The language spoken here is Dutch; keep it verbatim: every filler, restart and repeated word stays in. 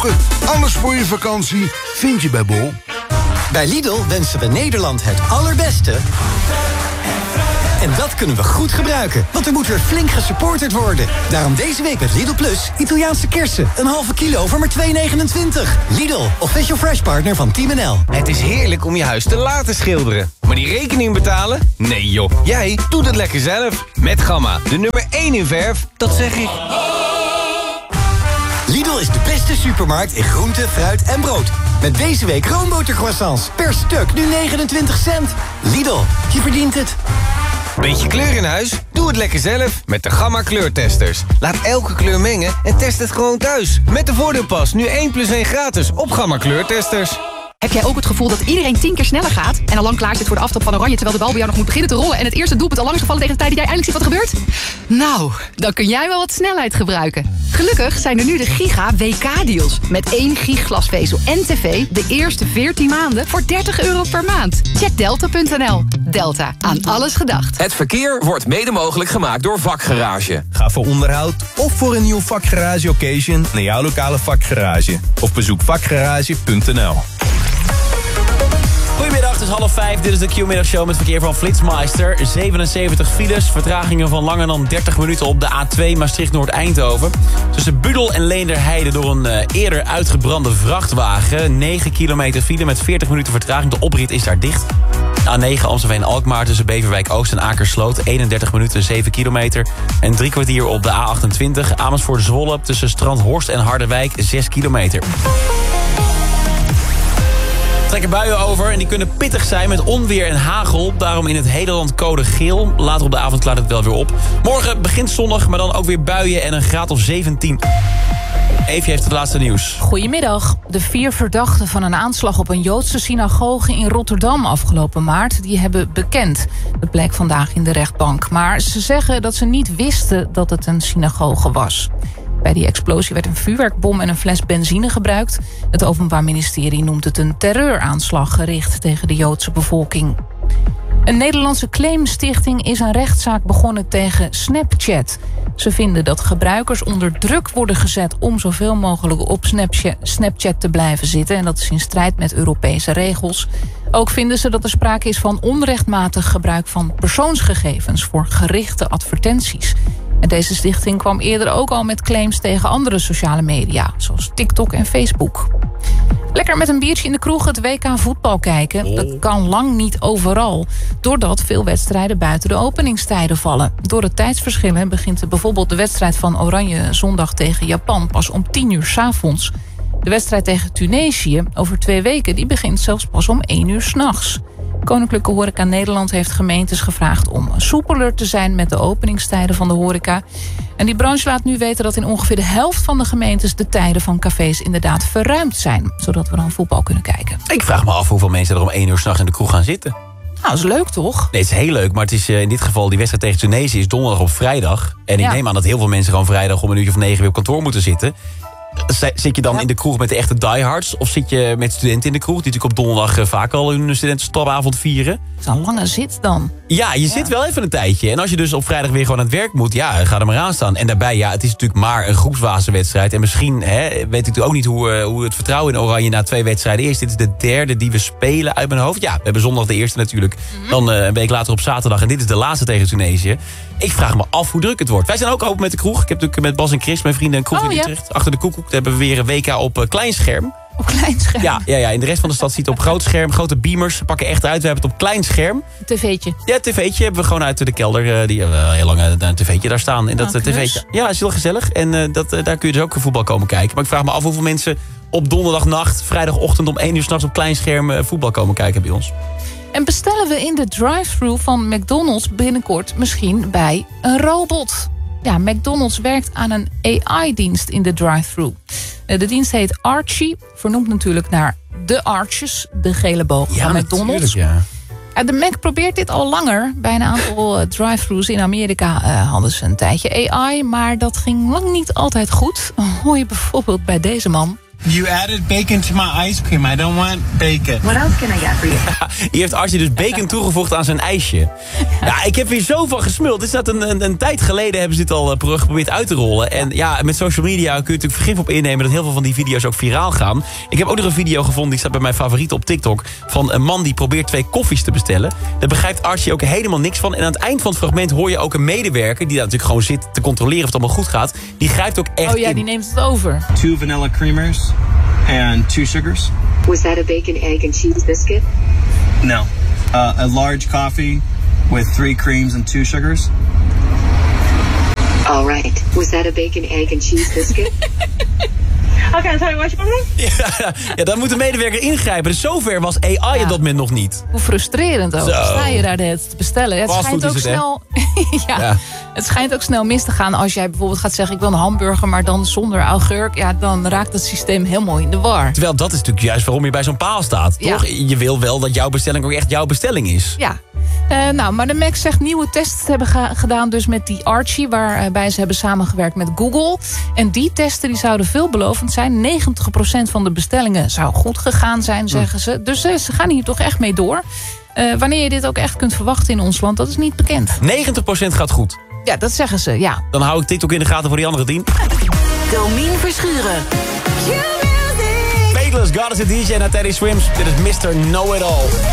boeken. Alles voor je vakantie vind je bij Bol. Bij Lidl wensen we Nederland het allerbeste. En dat kunnen we goed gebruiken, want er moet weer flink gesupporterd worden. Daarom deze week met Lidl Plus Italiaanse kersen. Een halve kilo voor maar twee negenentwintig. Lidl, official fresh partner van Team N L. Het is heerlijk om je huis te laten schilderen. Maar die rekening betalen? Nee joh, jij doet het lekker zelf. Met Gamma, de nummer één in verf. Dat zeg ik. Lidl is de beste supermarkt in groente, fruit en brood. Met deze week roombotercroissants. Per stuk nu negenentwintig cent. Lidl, je verdient het. Beetje kleur in huis? Doe het lekker zelf met de Gamma kleurtesters. Laat elke kleur mengen en test het gewoon thuis. Met de voordeelpas nu één plus één gratis op Gamma kleurtesters. Heb jij ook het gevoel dat iedereen tien keer sneller gaat... en al lang klaar zit voor de aftrap van Oranje... terwijl de bal bij jou nog moet beginnen te rollen... en het eerste doelpunt al lang is gevallen tegen de tijd dat jij eindelijk ziet wat er gebeurt? Nou, dan kun jij wel wat snelheid gebruiken. Gelukkig zijn er nu de Giga W K-deals. Met één gig glasvezel en tv de eerste veertien maanden voor dertig euro per maand. Check delta punt n l. Delta, aan alles gedacht. Het verkeer wordt mede mogelijk gemaakt door Vakgarage. Ga voor onderhoud of voor een nieuw Vakgarage occasion... naar jouw lokale Vakgarage. Of bezoek vakgarage punt n l. Goedemiddag, het is half vijf. Dit is de Q-middagshow met verkeer van Flitsmeister. zevenenzeventig files, vertragingen van langer dan dertig minuten op de A twee Maastricht-Noord-Eindhoven. Tussen Budel en Leenderheide door een uh, eerder uitgebrande vrachtwagen. negen kilometer file met veertig minuten vertraging. De oprit is daar dicht. A negen Amstelveen-Alkmaar tussen Beverwijk-Oost en Akersloot. eenendertig minuten, zeven kilometer. En drie kwartier op de A achtentwintig Amersfoort-Zwolle tussen Strandhorst en Harderwijk, zes kilometer. Trekken buien over en die kunnen pittig zijn met onweer en hagel. Daarom in het hele land code geel. Later op de avond klaart het wel weer op. Morgen begint zonnig, maar dan ook weer buien en een graad of zeventien. Evie heeft het laatste nieuws. Goedemiddag. De vier verdachten van een aanslag op een Joodse synagoge in Rotterdam afgelopen maart... die hebben bekend. Dat bleek vandaag in de rechtbank. Maar ze zeggen dat ze niet wisten dat het een synagoge was. Bij die explosie werd een vuurwerkbom en een fles benzine gebruikt. Het Openbaar Ministerie noemt het een terreuraanslag gericht tegen de Joodse bevolking. Een Nederlandse claimstichting is een rechtszaak begonnen tegen Snapchat. Ze vinden dat gebruikers onder druk worden gezet om zoveel mogelijk op Snapchat te blijven zitten. En dat is in strijd met Europese regels. Ook vinden ze dat er sprake is van onrechtmatig gebruik van persoonsgegevens voor gerichte advertenties. En deze stichting kwam eerder ook al met claims tegen andere sociale media, zoals TikTok en Facebook. Lekker met een biertje in de kroeg het W K voetbal kijken. Dat kan lang niet overal, doordat veel wedstrijden buiten de openingstijden vallen. Door het tijdsverschillen begint bijvoorbeeld de wedstrijd van Oranje zondag tegen Japan pas om tien uur 's avonds. De wedstrijd tegen Tunesië over twee weken die begint zelfs pas om één uur 's nachts. Koninklijke Horeca Nederland heeft gemeentes gevraagd om soepeler te zijn met de openingstijden van de horeca. En die branche laat nu weten dat in ongeveer de helft van de gemeentes de tijden van cafés inderdaad verruimd zijn. Zodat we dan voetbal kunnen kijken. Ik vraag me af hoeveel mensen er om één uur 's nachts in de kroeg gaan zitten. Nou, dat is leuk toch? Nee, het is heel leuk, maar het is uh, in dit geval die wedstrijd tegen Tunesië is donderdag op vrijdag. En ik Ja. neem aan dat heel veel mensen gewoon vrijdag om een uurtje of negen weer op kantoor moeten zitten. Zit je dan Ja. in de kroeg met de echte diehards? Of zit je met studenten in de kroeg, die natuurlijk op donderdag uh, vaak al hun studentenstapavond vieren? Het is een lange zit dan. Ja, je zit wel even een tijdje. En als je dus op vrijdag weer gewoon aan het werk moet, ja, ga er maar aan staan. En daarbij, ja, het is natuurlijk maar een groepswasenwedstrijd. En misschien hè, weet ik natuurlijk ook niet hoe, uh, hoe het vertrouwen in Oranje na twee wedstrijden is. Dit is de derde die we spelen uit mijn hoofd. Ja, we hebben zondag de eerste natuurlijk. Mm-hmm. Dan uh, een week later op zaterdag. En dit is de laatste tegen Tunesië. Ik vraag me af hoe druk het wordt. Wij zijn ook open met de kroeg. Ik heb natuurlijk met Bas en Chris, mijn vrienden, een kroeg Oh, in ja. Utrecht. Achter de koekoek. Daar hebben we weer een W K op uh, kleinscherm. Op klein scherm. Ja, ja, ja, in de rest van de stad ziet het op groot scherm. Grote beamers pakken echt uit. We hebben het op klein scherm. Een tv'tje. Ja, het tv'tje hebben we gewoon uit de kelder. Uh, die hebben we heel lang uh, een tv'tje daar staan. En dat Ah, uh, tv'tje. Ja, is heel gezellig. En uh, dat, uh, daar kun je dus ook voetbal komen kijken. Maar ik vraag me af hoeveel mensen op donderdagnacht, vrijdagochtend om één uur 's nachts op klein scherm uh, voetbal komen kijken bij ons. En bestellen we in de drive-thru van McDonald's binnenkort misschien bij een robot? Ja, McDonald's werkt aan een A I-dienst in de drive-thru. De dienst heet Archie, vernoemd natuurlijk naar de Arches, de gele boog Ja, van McDonald's. ja. De Mac probeert dit al langer. Bij een aantal uh, drive-thrus in Amerika uh, hadden ze een tijdje A I, maar dat ging lang niet altijd goed. Hoor je bijvoorbeeld bij deze man. You added bacon to my ice cream. I don't want bacon. What else can I get for you? Hier heeft Archie dus bacon toegevoegd aan zijn ijsje. Ja, ik heb hier zo van gesmuld. Dit staat een, een, een tijd geleden hebben ze dit al uh, geprobeerd uit te rollen. En ja, met social media kun je natuurlijk vergif op innemen dat heel veel van die video's ook viraal gaan. Ik heb ook nog een video gevonden, die staat bij mijn favorieten op TikTok, van een man die probeert twee koffies te bestellen. Daar begrijpt Archie ook helemaal niks van. En aan het eind van het fragment hoor je ook een medewerker, die daar natuurlijk gewoon zit te controleren of het allemaal goed gaat. Die grijpt ook echt Oh ja, in. die neemt het over. Two vanilla creamers and two sugars. Was that a bacon, egg, and cheese biscuit? No. Uh, a large coffee with three creams and two sugars. All right. Was that a bacon, egg, and cheese biscuit? Okay, sorry, what's your name? Ja, ja, dan moet de medewerker ingrijpen. Dus zover was A I Ja. op dat moment nog niet. Hoe frustrerend ook. Zo. Sta je daar de hele tijd te bestellen. Het Fastfood schijnt ook is het, hè? snel. ja, Ja. Het schijnt ook snel mis te gaan als jij bijvoorbeeld gaat zeggen: ik wil een hamburger, maar dan zonder augurk. Ja, dan raakt het systeem helemaal in de war. Terwijl dat is natuurlijk juist waarom je bij zo'n paal staat. Ja. Toch? Je wil wel dat jouw bestelling ook echt jouw bestelling is. Ja. Uh, nou, maar de Mac zegt nieuwe tests te hebben ga- gedaan dus met die Archie, waarbij ze hebben samengewerkt met Google. En die testen die zouden veelbelovend zijn. negentig procent van de bestellingen zou goed gegaan zijn, zeggen ze. Dus uh, ze gaan hier toch echt mee door. Uh, wanneer je dit ook echt kunt verwachten in ons land, dat is niet bekend. negentig procent gaat goed. Ja, dat zeggen ze, ja. Dan hou ik TikTok in de gaten voor die andere tien. Domien Verschuren. Faithless, God is a D J naar Teddy Swims. Dit is mister Know-It-All.